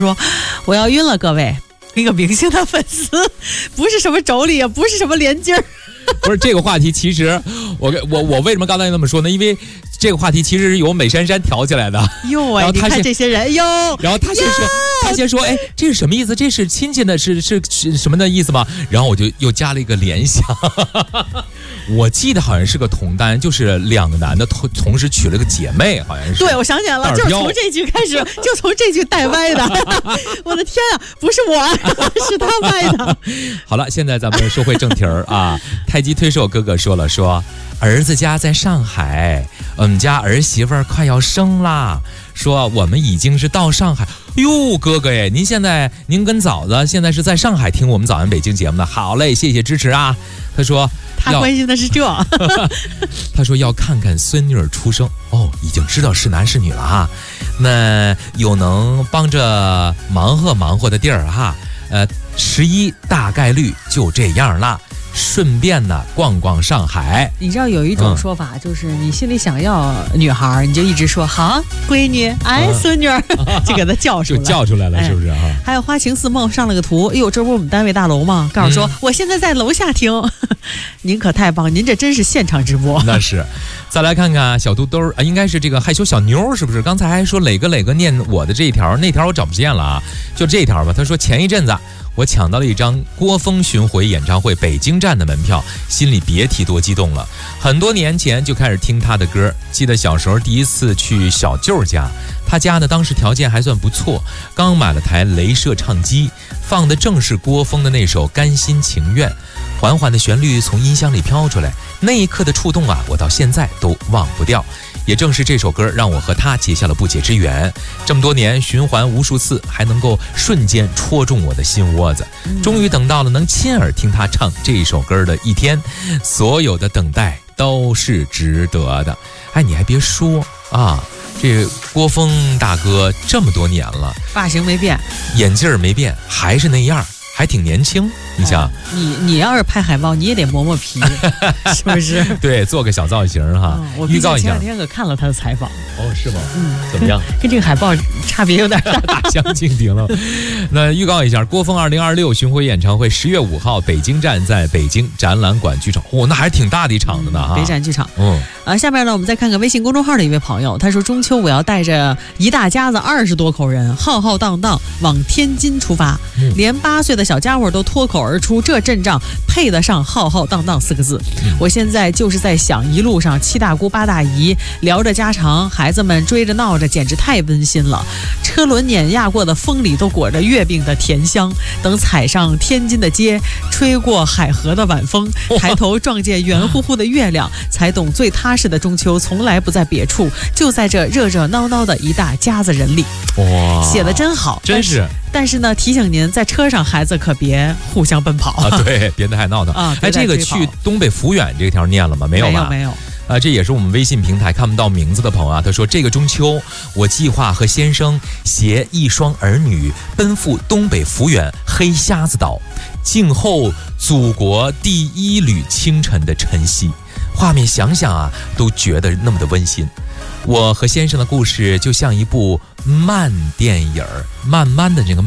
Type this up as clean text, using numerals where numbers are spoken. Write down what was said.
说我要晕了，各位，一个明星的粉丝，不是什么妯娌，也不是什么连襟儿。 不是这个话题，其实我为什么刚才那么说呢？因为这个话题其实是由美珊珊挑起来的。 哟哎，你看这些人哟。 然后他先说，哎，这是什么意思？这是亲戚的，是什么的意思吗？然后我就又加了一个联想。我记得好像是个同单，就是两个男的同时娶了个姐妹，好像是。 对，我想起来了，就是从这句开始，就从这句带歪的。我的天啊，不是我，是他歪的。 好了，现在咱们说回正题儿啊。太极推手哥哥说了，说儿子家在上海，我们家儿媳妇儿快要生啦，说我们已经是到上海。哟，哥哥哎，您跟嫂子现在是在上海听我们早安北京节目的，好嘞，谢谢支持啊。他说他关心的是这。 他说要看看孙女儿出生哦，已经知道是男是女了哈。那有能帮着忙活的地儿哈，11大概率就这样啦。顺便呢逛逛上海。你知道有一种说法，就是你心里想要女孩，你就一直说好闺女，哎孙女儿，就给她叫出来， 就叫出来了，是不是啊？ 还有花情似梦上了个图，哎呦，这不是我们单位大楼吗？告诉说我现在在楼下听，您可太棒，您这真是现场直播。 那是。再来看看小肚兜应该是这个害羞小妞，是不是？刚才还说磊哥念我的这一条，那条我找不见了啊，就这一条吧。他说前一阵子我抢到了一张郭峰巡回演唱会北京站的门票，心里别提多激动了。很多年前就开始听他的歌，记得小时候第一次去小舅家，他家呢当时条件还算不错，刚买了台雷射唱机，放的正是郭峰的那首《甘心情愿》，缓缓的旋律从音箱里飘出来，那一刻的触动啊，我到现在都忘不掉。也正是这首歌让我和他结下了不解之缘，这么多年循环无数次，还能够瞬间戳中我的心窝子。终于等到了能亲耳听他唱这首歌的一天，所有的等待都是值得的。哎，你还别说啊，这郭峰大哥这么多年了， 发型没变， 眼镜没变，还是那样，还挺年轻。你想， 你要是拍海报，你也得磨皮，是不是？ 对，做个小造型哈。 我预告一下， 前两天可看了他的采访。 哦，是吗？怎么样？ 跟这个海报差别有点大， 大相径庭了。那预告一下，郭峰2026巡回演唱会10月5号北京站在北京展览馆剧场。那还是挺大的一场的呢哈。 北展剧场。下面呢，我们再看看微信公众号的一位朋友，他说中秋我要带着一大家子20多口人，浩浩荡荡往天津出发，连8岁的小家伙都脱口而出，这阵仗配得上浩浩荡荡4个字。我现在就是在想，一路上7大姑8大姨聊着家常，孩子们追着闹着，简直太温馨了。车轮碾压过的风里都裹着月饼的甜香，等踩上天津的街，吹过海河的晚风，抬头撞见圆乎乎的月亮，才懂最踏实的中秋从来不在别处，就在这热热闹闹的一大家子人里。哇，写得真好， 真是。 但是呢，提醒您在车上孩子可别互相奔跑啊，对，别太闹腾啊。哎，这个去东北抚远这条念了吗？没有吧？ 没有。 这也是我们微信平台看不到名字的朋友啊。他说这个中秋，我计划和先生携一双儿女奔赴东北抚远黑瞎子岛，静候祖国第一缕清晨的晨曦。画面想想啊，都觉得那么的温馨。我和先生的故事就像一部慢电影，慢慢的这个